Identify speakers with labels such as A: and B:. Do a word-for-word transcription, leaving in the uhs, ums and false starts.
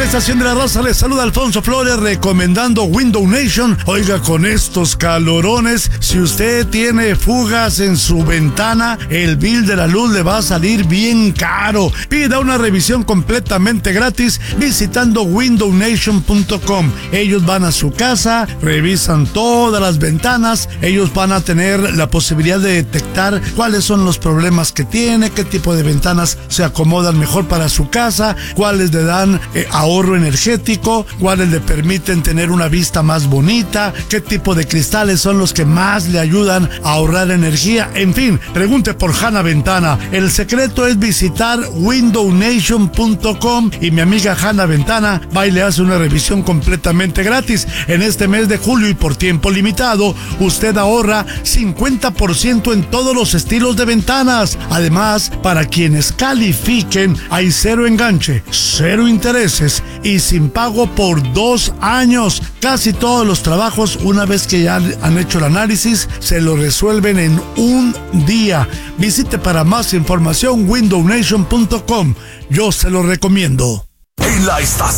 A: Estación de la Raza, les saluda Alfonso Flores recomendando Window Nation. Oiga, con estos calorones, si usted tiene fugas en su ventana, el bill de la luz le va a salir bien caro. Pida una revisión completamente gratis visitando window nation punto com. Ellos van a su casa, revisan todas las ventanas, ellos van a tener la posibilidad de detectar cuáles son los problemas que tiene, qué tipo de ventanas se acomodan mejor para su casa, cuáles le dan eh, ahorro energético, cuáles le permiten tener una vista más bonita, qué tipo de cristales son los que más le ayudan a ahorrar energía. En fin, pregunte por Hanna Ventana. El secreto es visitar window nation punto com y mi amiga Hanna Ventana va y le hace una revisión completamente gratis. En este mes de julio y por tiempo limitado, usted ahorra cincuenta por ciento en todos los estilos de ventanas. Además, para quienes califiquen, hay cero enganche, cero intereses y sin pago por dos años. Casi todos los trabajos, una vez que ya han hecho el análisis, se lo resuelven en un día. Visite para más información window nation punto com. Yo se lo recomiendo.
B: En la estación